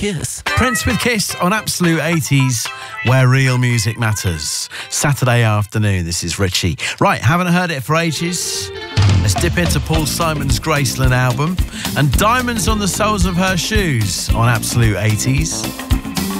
Kiss. Prince with Kiss on Absolute 80s, where real music matters. Saturday afternoon, this is Richie. Right, haven't heard it for ages. Let's dip into Paul Simon's Graceland album and Diamonds on the Soles of Her Shoes on Absolute 80s.